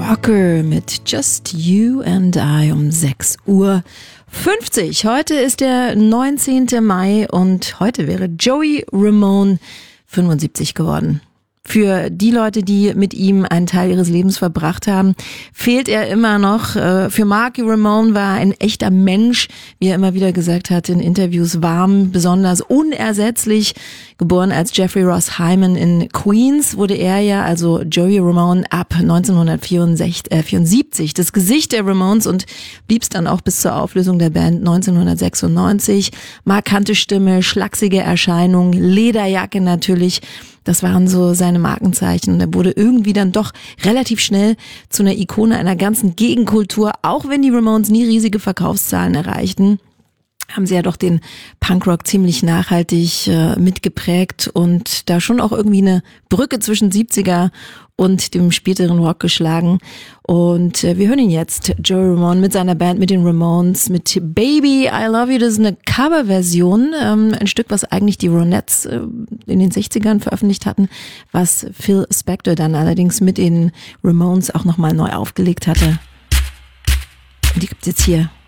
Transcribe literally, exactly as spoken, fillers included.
Rocker mit Just You and I um sechs Uhr fünfzig. Heute ist der neunzehnten Mai und heute wäre Joey Ramone fünfundsiebzig geworden. Für die Leute, die mit ihm einen Teil ihres Lebens verbracht haben, fehlt er immer noch. Für Marky Ramone war er ein echter Mensch, wie er immer wieder gesagt hat in Interviews, warm, besonders unersetzlich. Geboren als Jeffrey Ross Hyman in Queens, wurde er ja, also Joey Ramone, ab neunzehnhundertvierundsiebzig das Gesicht der Ramones und blieb es dann auch bis zur Auflösung der Band neunzehnhundertsechsundneunzig. Markante Stimme, schlachsige Erscheinung, Lederjacke natürlich. Das waren so seine Markenzeichen. Und er wurde irgendwie dann doch relativ schnell zu einer Ikone einer ganzen Gegenkultur. Auch wenn die Ramones nie riesige Verkaufszahlen erreichten, haben sie ja doch den Punkrock ziemlich nachhaltig äh, mitgeprägt und da schon auch irgendwie eine Brücke zwischen siebziger und dem späteren Rock geschlagen. Und äh, wir hören ihn jetzt, Joey Ramone mit seiner Band, mit den Ramones, mit Baby, I Love You. Das ist eine Coverversion, ähm, ein Stück, was eigentlich die Ronettes äh, in den sechzigern veröffentlicht hatten, was Phil Spector dann allerdings mit den Ramones auch nochmal neu aufgelegt hatte. Und die gibt's jetzt hier.